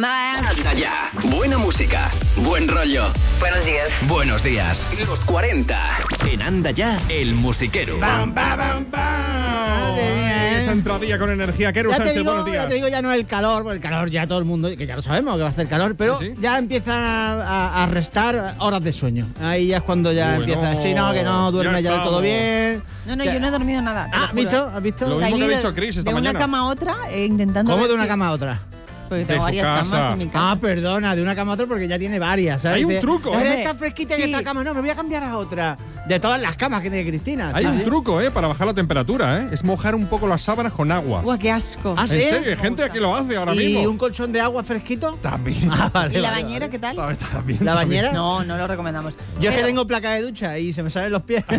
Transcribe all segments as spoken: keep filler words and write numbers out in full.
Anda ya. Buena música. Buen rollo. Buenos días. Buenos días. Los cuarenta. En Anda ya, el musiquero. Bam, bam, bam, bam. Ay, esa entradilla con energía. Quero Ya te, Sánchez, digo, buenos días. ya te digo, ya no el calor, porque el calor ya todo el mundo, que ya lo sabemos que va a hacer calor, pero ¿Sí? ya empieza a, a restar horas de sueño. Ahí ya es cuando ya Uy, empieza. no, Sí, no, que no duerme ya ya, del todo estamos. bien. No, no, Que- yo no he dormido nada. te lo Ah, juro. ¿visto? ¿Has visto? Lo O sea, mismo que he ha ido dicho Chris esta de mañana. una cama a otra, eh, intentando. ¿Cómo ver de una si- cama a otra? Porque De tengo su varias casa. camas en mi casa. Ah, perdona, de una cama a otra porque ya tiene varias, ¿sabes? Hay un De- truco, "Ay, ¿eh? Está fresquita en Sí. esta cama, no, me voy a cambiar a otra. De todas las camas que tiene Cristina. Hay ¿sabes? un truco, ¿eh? Para bajar la temperatura, ¿eh? Es mojar un poco las sábanas con agua. Uah, qué asco. Ah, En ¿sí? serio, hay gente que lo hace ahora ¿Y mismo. un colchón de agua fresquito? También. Ah, vale, ¿Y la vale, bañera vale. qué tal? También, también, ¿La también. bañera? No, no lo recomendamos. Yo es que Pero- tengo placa de ducha y se me salen los pies.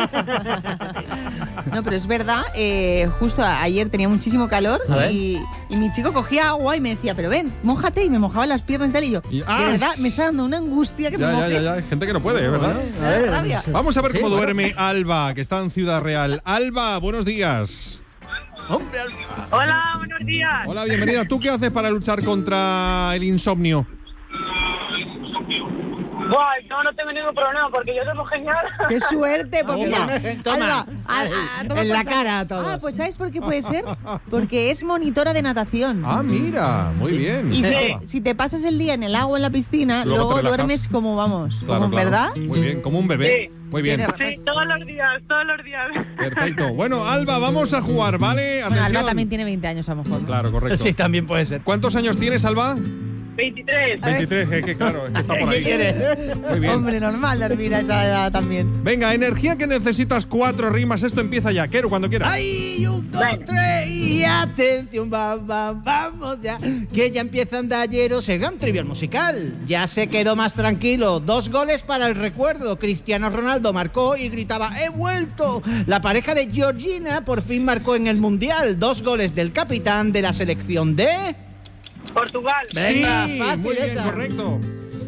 No, pero es verdad, eh, justo a- ayer tenía muchísimo calor A ver. y, y mi chico cogía agua y me decía, pero ven, mójate, y me mojaba las piernas y tal, y yo, Y- de ah, verdad, s- me está dando una angustia que Ya, me ya, mojes. ya, ya. Hay gente que no puede, ¿verdad? Me da rabia. Vamos a ver Sí, cómo bueno. duerme Alba, que está en Ciudad Real. Alba, buenos días. Hombre, Hola, buenos días. Hola, bienvenida. ¿Tú qué haces para luchar contra el insomnio? Buah, no, no tengo ningún problema porque yo duermo genial. ¡Qué suerte! Pues Toma. mira, Toma. Alba, a- a- a- toma En la por cara a saco. todos. Ah, pues ¿sabes por qué puede ser? Porque es monitora de natación. Ah, mira, muy bien. Y si Sí. te, si te pasas el día en el agua en la piscina, Luego luego, te relajas. duermes como vamos, Claro, como, claro. ¿verdad? Muy bien, como un bebé. Sí. Muy bien. Tiene Sí, todos los días, todos los días. Perfecto. Bueno, Alba, vamos a jugar, ¿vale? Bueno, Atención. Alba también tiene veinte años a lo mejor. ¿no? Claro, correcto. Sí, también puede ser. ¿Cuántos años tienes, Alba? veintitrés. veintitrés, es que claro, es que está por ahí. ¿Qué quieres? Muy bien. Hombre, normal dormir a esa edad también. Venga, energía que necesitas, cuatro rimas. Esto empieza ya. Quero, cuando quieras. ¡Ay! Un, dos, tres y atención, va, va, vamos ya. Que ya empieza Andalleros, el gran trivial musical. Ya se quedó más tranquilo. Dos goles para el recuerdo. Cristiano Ronaldo marcó y gritaba ¡he vuelto! La pareja de Georgina por fin marcó en el Mundial. Dos goles del capitán de la selección de... Portugal. Venga, sí, fácil muy bien, esa. correcto.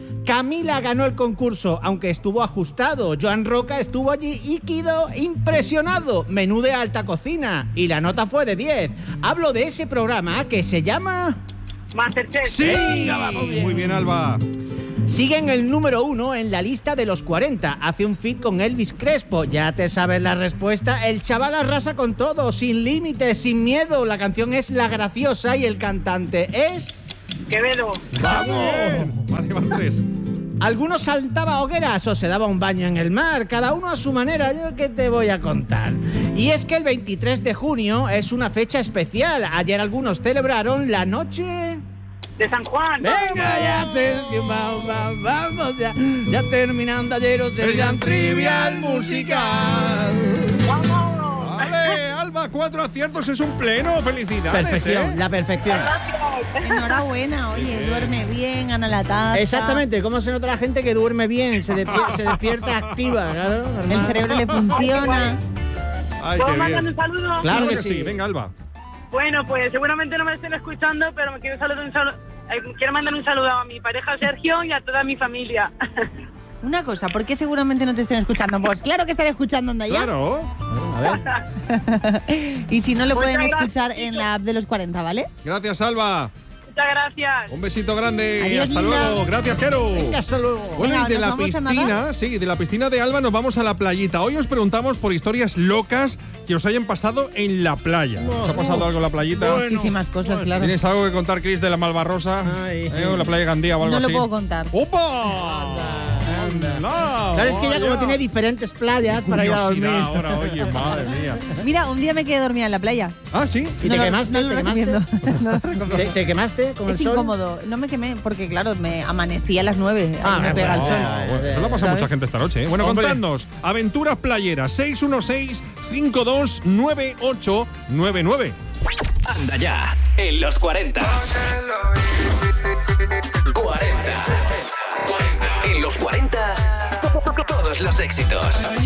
Camila ganó el concurso, aunque estuvo ajustado. Joan Roca estuvo allí y quedó impresionado. Menú de alta cocina. Y la nota fue de diez. Hablo de ese programa que se llama... Masterchef. Sí, Venga, vamos bien. muy bien, Alba. Sigue en el número uno en la lista de los cuarenta. Hace un feat con Elvis Crespo. Ya te sabes la respuesta. El chaval arrasa con todo, sin límites, sin miedo. La canción es La Graciosa y el cantante es... Quevedo. ¡Vamos! Vale, van tres. Algunos saltaba hogueras o se daba un baño en el mar, cada uno a su manera. Yo qué te voy a contar. Y es que el veintitrés de junio es una fecha especial. Ayer algunos celebraron la noche... De San Juan. Venga, ya atención, vamos, vamos, vamos ya. Ya terminando Ayeros el gran trivial musical. ¡Vamos! Vale, Alba, cuatro aciertos es un pleno. Felicidades. Perfección, ¿eh? la perfección. Enhorabuena, oye, duerme bien, gana la taza. Exactamente, ¿cómo se nota la gente que duerme bien? Se, despier- se despierta activa, claro. El normal. cerebro le funciona. Ay, ¿Puedo qué mandar bien. un saludo? Claro Seguro que que sí. sí. Venga, Alba. Bueno, pues seguramente no me estén escuchando, pero me quiero, saludar un saludo, eh, quiero mandar un saludo a mi pareja Sergio y a toda mi familia. Una cosa, ¿por qué seguramente no te estén escuchando? Pues claro que están escuchando, anda ya. Claro. A ver. Y si no, lo Muchas pueden gracias, escuchar en chicos. la app de los cuarenta, ¿vale? Gracias, Alba. Muchas gracias. Un besito grande. Adiós, Hasta linda. luego. Gracias, Quero. Venga, hasta luego. Bueno, Venga, y de ¿nos la vamos a piscina, nadar? sí, de la piscina de Alba nos vamos a la playita. Hoy os preguntamos por historias locas que os hayan pasado en la playa. ¿Os ha pasado algo en la playita? Bueno. Muchísimas cosas, claro. ¿Tienes algo que contar, Chris, de la Malvarrosa? Ay. ¿Eh? ¿O la playa de Gandía o algo No lo así? puedo contar. ¡Opa! Anda. No, Claro, es que ella como vaya. tiene diferentes playas para ir a dormir. Curiosidad ahora, oye, madre mía. Mira, un día me quedé dormida en la playa. Ah, ¿sí? ¿Y No te lo- quemaste? no lo ¿Te quemaste? recomiendo. No lo recomiendo. ¿Te, te quemaste con el Es sol? incómodo. No me quemé porque, claro, me amanecí a las nueve. Ahí Ah, me pega el bueno, sol. ya, ya, Bueno, ya, eso lo ha pasado ¿sabes? mucha gente esta noche, ¿eh? Bueno, Hombre. contadnos. Aventuras playeras. seis uno seis, cinco dos nueve ocho nueve nueve. Anda ya, en los cuarenta. cuarenta. En los cuarenta, todos los éxitos.